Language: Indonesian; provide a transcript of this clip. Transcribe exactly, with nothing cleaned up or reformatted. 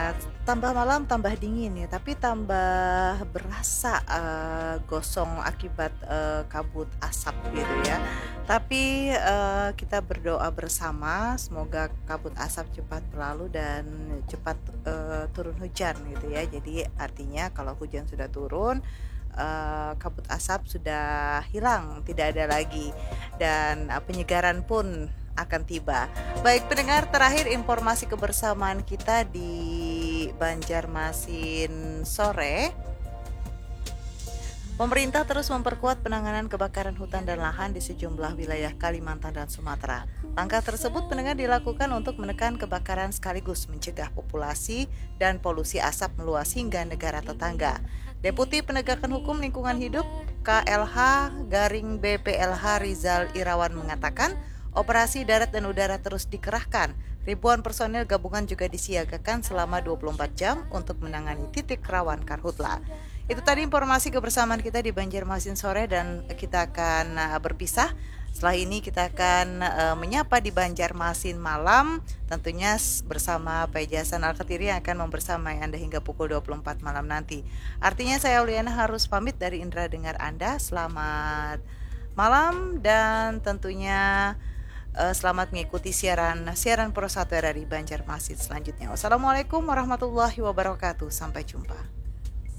tambah malam tambah dingin ya, tapi tambah berasa, eee, gosong akibat, eee, kabut asap gitu ya. Tapi, eee, kita berdoa bersama semoga kabut asap cepat berlalu dan cepat, eee, turun hujan gitu ya. Jadi artinya kalau hujan sudah turun, eee, kabut asap sudah hilang, tidak ada lagi dan, eee, penyegaran pun akan tiba. Baik pendengar, terakhir informasi kebersamaan kita di Banjarmasin sore. Pemerintah terus memperkuat penanganan kebakaran hutan dan lahan di sejumlah wilayah Kalimantan dan Sumatera. Langkah tersebut pendengar dilakukan untuk menekan kebakaran sekaligus mencegah populasi dan polusi asap meluas hingga negara tetangga. Deputi Penegakan Hukum Lingkungan Hidup K L H garing B P L H Rizal Irawan mengatakan, operasi darat dan udara terus dikerahkan. Ribuan personel gabungan juga disiagakan selama dua puluh empat jam untuk menangani titik rawan karhutla. Itu tadi informasi kebersamaan kita di Banjarmasin sore dan kita akan uh, berpisah. Setelah ini kita akan uh, menyapa di Banjarmasin malam, tentunya bersama Pak Jasan Al-Khatiri yang akan membersamai Anda hingga pukul dua puluh empat malam nanti. Artinya saya Uliana harus pamit dari indera dengar Anda. Selamat malam dan tentunya uh, selamat mengikuti siaran siaran Pro satu R R I Banjarmasin selanjutnya. Wassalamualaikum warahmatullahi wabarakatuh. Sampai jumpa.